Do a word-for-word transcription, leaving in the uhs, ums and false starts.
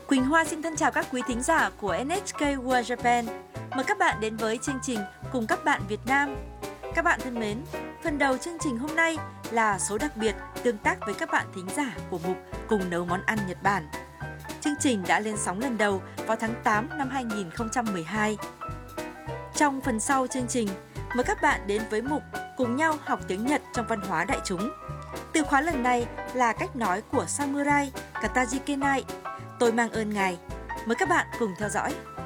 Quỳnh Hoa xin thân chào các quý thính giả của en hát ca World Japan. Mời các bạn đến với chương trình Cùng các bạn Việt Nam. Các bạn thân mến, phần đầu chương trình hôm nay là số đặc biệt tương tác với các bạn thính giả của mục Cùng nấu món ăn Nhật Bản. Chương trình đã lên sóng lần đầu vào tháng tám năm hai nghìn không trăm mười hai. Trong phần sau chương trình, mời các bạn đến với mục Cùng nhau học tiếng Nhật trong văn hóa đại chúng. Từ khóa lần này là cách nói của Samurai Katajiki Nai. Tôi mang ơn ngài. Mời các bạn cùng theo dõi.